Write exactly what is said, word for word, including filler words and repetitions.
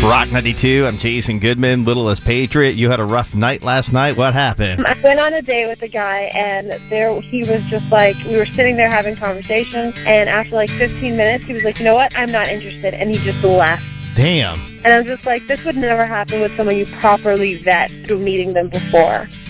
Rock ninety-two, I'm Jason Goodman, Littlest Patriot. You had a rough night last night. What happened? I went on a date with a guy, and there he was just like, we were sitting there having conversations, and after like fifteen minutes, he was like, you know what, I'm not interested, and he just left. Damn. And I'm just like, this would never happen with someone you properly vet through meeting them before.